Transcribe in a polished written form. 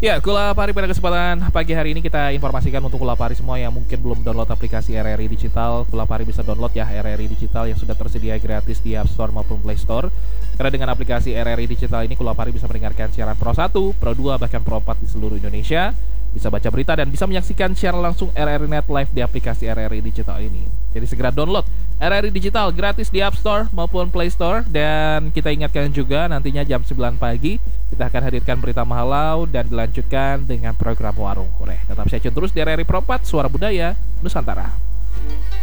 Ya, Kulapari pada kesempatan pagi hari ini kita informasikan untuk Kulapari semua yang mungkin belum download aplikasi RRI Digital. Kulapari bisa download ya RRI Digital yang sudah tersedia gratis di App Store maupun Play Store. Karena dengan aplikasi RRI Digital ini Kulapari bisa mendengarkan siaran Pro 1, Pro 2, bahkan Pro 4 di seluruh Indonesia. Bisa baca berita dan bisa menyaksikan secara langsung RRI Net Live di aplikasi RRI Digital ini. Jadi segera download RRI Digital gratis di App Store maupun Play Store. Dan kita ingatkan juga nantinya jam 9 pagi kita akan hadirkan berita Mahalau dan dilanjutkan dengan program Warung Koreh. Tetap stay tune terus di RRI Pro 4, Suara Budaya Nusantara.